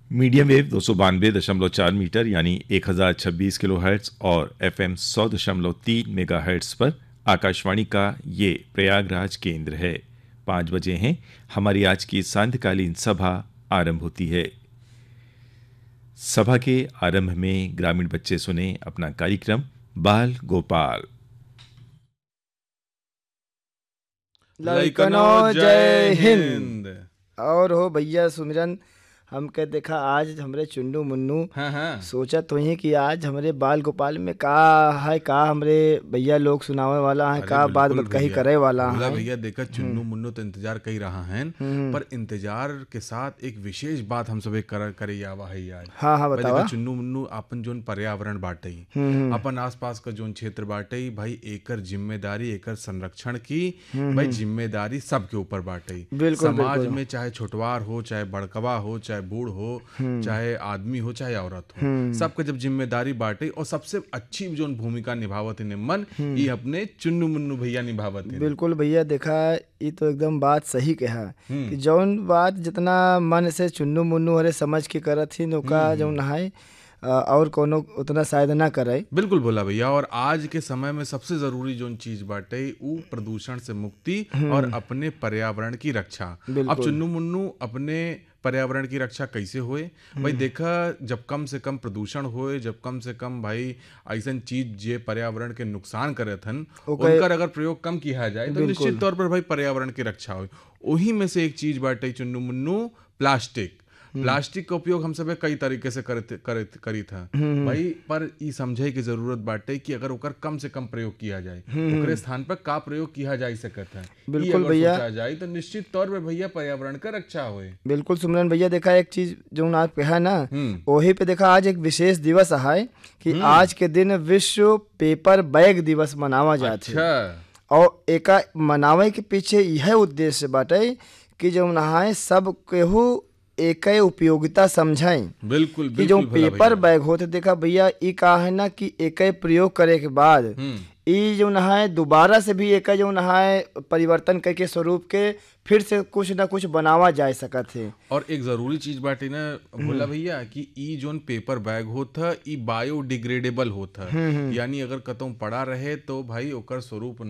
Medium wave 292.4 metre यानी 1026 kilohertz और FM 100.3 megahertz पर आकाशवाणी का ये प्रयागराज केंद्र है। 5 बजे हैं, हमारी आज की सांध्यकालीन सभा आरंभ होती है। सभा के आरंभ में ग्रामीण बच्चे सुने अपना कार्यक्रम बाल गोपाल। लइकनो जय हिंद। और हो भैया सुमिरन, हमके देखा आज हमरे चुन्नू मुन्नू सोचा तो ही कि आज हमरे बाल गोपाल में का है, का हमरे भैया लोग सुनावे वाला है, का बात कही करे वाला है। भैया देखा चुन्नू मुन्नू तो इंतजार कर रहा है, पर इंतजार के साथ एक विशेष बात हम सब करे आवा है यार। हाँ बतावा। चुन्नू मुन्नू अपन जोन पर्यावरण बाटे, अपन आसपास का जोन क्षेत्र बाटे भाई, एकर जिम्मेदारी, एकर संरक्षण की भाई जिम्मेदारी सबके ऊपर बाटे। समाज में चाहे छोटवार हो, चाहे बड़कवा हो, चाहे बूढ़ हो, चाहे आदमी हो, चाहे औरत हो, सबके जब जिम्मेदारी बांटे और सबसे अच्छी जो भूमिका निभावत है मन, ये अपने चुन्नू मुन्नू भैया निभावत है। बिल्कुल भैया देखा, ये तो एकदम बात सही कहा कि जौन बात जितना मन से चुन्नू मुन्नू हरे समझ के करत ही नौका जौन है और कोनो उतना शायद ना करे। बिल्कुल बोला भैया। और आज के समय में सबसे जरूरी जो चीज बाटे वो प्रदूषण से मुक्ति और अपने पर्यावरण की रक्षा। अब चुन्नू मुन्नू अपने पर्यावरण की रक्षा कैसे होए भाई, देखा जब कम से कम प्रदूषण होए, जब कम से कम भाई ऐसा चीज जे पर्यावरण के नुकसान करे थन उनका अगर प्रयोग कम किया जाए तो निश्चित तौर पर भाई पर्यावरण की रक्षा हो। वही में से एक चीज बाटे चुन्नू मुन्नू, प्लास्टिक का उपयोग हम सब कई तरीके से करी था भाई, पर ये समझे की जरूरत बाटे कि अगर ओकर कम से कम प्रयोग किया जाए, ओकरे स्थान पर का प्रयोग किया जा सकता है। बिल्कुल भैया, सोचा जाए तो निश्चित तौर पे भैया पर्यावरण का रक्षा होए। बिल्कुल सुमरन भैया, देखा एक चीज जो आज पे है ना, वही पे देखा आज एक विशेष दिवस है कि आज के दिन विश्व पेपर बैग दिवस मनावा जाता है। और एक मनावे के पीछे यह उद्देश्य बाटे कि जो नहाए सब केहू एक उपयोगिता समझाएं। बिल्कुल कि जो पेपर बैग होते देखा भैया, ये कहा है ना कि एक प्रयोग करे के बाद ये जो नहाए दोबारा से भी एक जो नहाए परिवर्तन करके स्वरूप के फिर से कुछ ना कुछ बनावा जा सकत है। और एक जरूरी चीज बाटे ना बोला भैया कि ई जोन पेपर बैग होता ई बायोडिग्रेडेबल होता, यानी अगर कतौ पड़ा रहे तो भाई ओकर स्वरूप